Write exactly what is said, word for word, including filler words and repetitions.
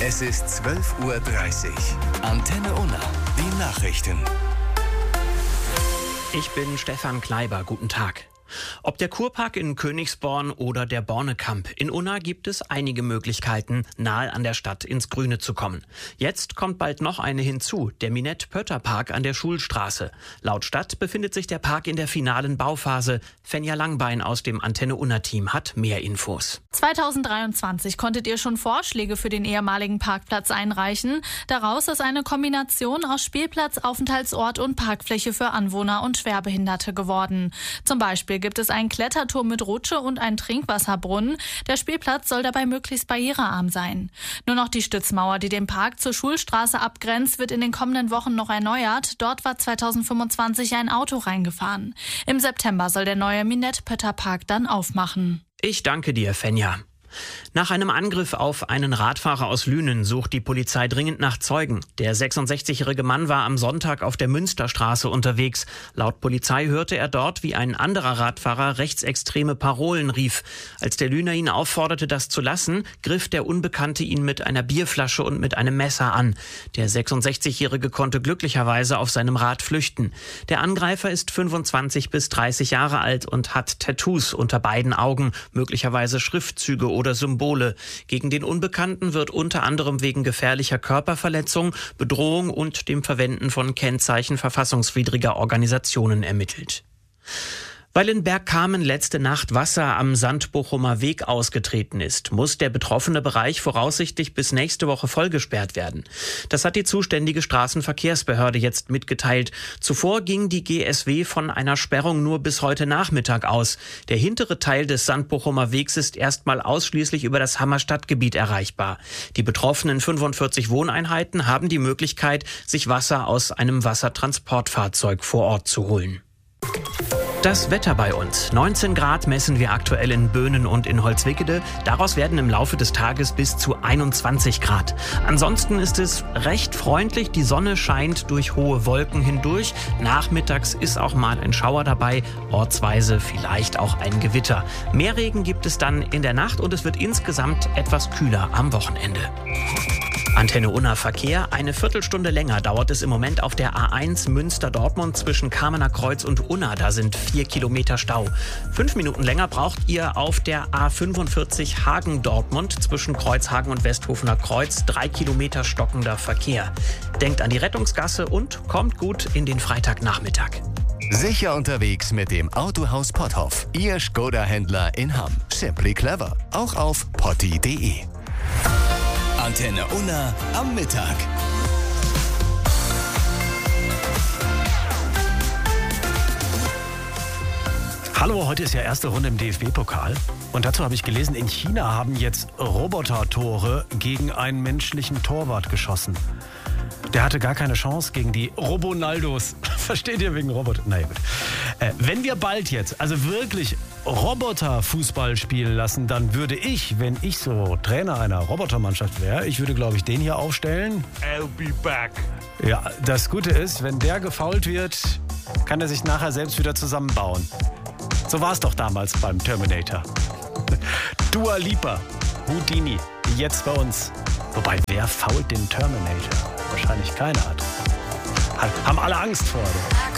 Es ist zwölf Uhr dreißig. Antenne Unna, die Nachrichten. Ich bin Stefan Kleiber, guten Tag. Ob der Kurpark in Königsborn oder der Bornekamp, in Unna gibt es einige Möglichkeiten, nahe an der Stadt ins Grüne zu kommen. Jetzt kommt bald noch eine hinzu, der Minette-Pötter-Park an der Schulstraße. Laut Stadt befindet sich der Park in der finalen Bauphase. Fenja Langbein aus dem Antenne Unna-Team hat mehr Infos. zweitausenddreiundzwanzig konntet ihr schon Vorschläge für den ehemaligen Parkplatz einreichen. Daraus ist eine Kombination aus Spielplatz, Aufenthaltsort und Parkfläche für Anwohner und Schwerbehinderte geworden. Zum Beispiel gibt es einen Kletterturm mit Rutsche und einen Trinkwasserbrunnen. Der Spielplatz soll dabei möglichst barrierearm sein. Nur noch die Stützmauer, die den Park zur Schulstraße abgrenzt, wird in den kommenden Wochen noch erneuert. Dort war zweitausendfünfundzwanzig ein Auto reingefahren. Im September soll der neue Minette-Pötter-Park dann aufmachen. Ich danke dir, Fenja. Nach einem Angriff auf einen Radfahrer aus Lünen sucht die Polizei dringend nach Zeugen. Der sechsundsechzigjährige Mann war am Sonntag auf der Münsterstraße unterwegs. Laut Polizei hörte er dort, wie ein anderer Radfahrer rechtsextreme Parolen rief. Als der Lüner ihn aufforderte, das zu lassen, griff der Unbekannte ihn mit einer Bierflasche und mit einem Messer an. Der sechsundsechzigjährige konnte glücklicherweise auf seinem Rad flüchten. Der Angreifer ist fünfundzwanzig bis dreißig Jahre alt und hat Tattoos unter beiden Augen, möglicherweise Schriftzüge oder oder Symbole. Gegen den Unbekannten wird unter anderem wegen gefährlicher Körperverletzung, Bedrohung und dem Verwenden von Kennzeichen verfassungswidriger Organisationen ermittelt. Weil in Bergkamen letzte Nacht Wasser am Sandbochumer Weg ausgetreten ist, muss der betroffene Bereich voraussichtlich bis nächste Woche vollgesperrt werden. Das hat die zuständige Straßenverkehrsbehörde jetzt mitgeteilt. Zuvor ging die G S W von einer Sperrung nur bis heute Nachmittag aus. Der hintere Teil des Sandbochumer Wegs ist erstmal ausschließlich über das Hammerstadtgebiet erreichbar. Die betroffenen fünfundvierzig Wohneinheiten haben die Möglichkeit, sich Wasser aus einem Wassertransportfahrzeug vor Ort zu holen. Das Wetter bei uns. neunzehn Grad messen wir aktuell in Böhnen und in Holzwickede. Daraus werden im Laufe des Tages bis zu einundzwanzig Grad. Ansonsten ist es recht freundlich. Die Sonne scheint durch hohe Wolken hindurch. Nachmittags ist auch mal ein Schauer dabei. Ortsweise vielleicht auch ein Gewitter. Mehr Regen gibt es dann in der Nacht und es wird insgesamt etwas kühler am Wochenende. Antenne Unna Verkehr. Eine Viertelstunde länger dauert es im Moment auf der A eins Münster-Dortmund zwischen Kamener Kreuz und Unna. Da sind vier Kilometer Stau. Fünf Minuten länger braucht ihr auf der A fünfundvierzig Hagen-Dortmund zwischen Kreuzhagen und Westhofener Kreuz. Drei Kilometer stockender Verkehr. Denkt an die Rettungsgasse und kommt gut in den Freitagnachmittag. Sicher unterwegs mit dem Autohaus Potthoff. Ihr Skoda-Händler in Hamm. Simply clever. Auch auf potti punkt de. Antenne Unna am Mittag. Hallo, heute ist ja erste Runde im D F B-Pokal. Und dazu habe ich gelesen, in China haben jetzt Roboter-Tore gegen einen menschlichen Torwart geschossen. Der hatte gar keine Chance gegen die Robonaldos. Versteht ihr, wegen Roboter? Na ja, gut. Äh, wenn wir bald jetzt, also wirklich Roboter-Fußball spielen lassen, dann würde ich, wenn ich so Trainer einer Robotermannschaft wäre, ich würde, glaube ich, den hier aufstellen. I'll be back. Ja, das Gute ist, wenn der gefoult wird, kann er sich nachher selbst wieder zusammenbauen. So war es doch damals beim Terminator. Dua Lipa, Houdini, jetzt bei uns. Wobei, wer fault den Terminator? Wahrscheinlich keiner hat. Haben alle Angst vor. Oder?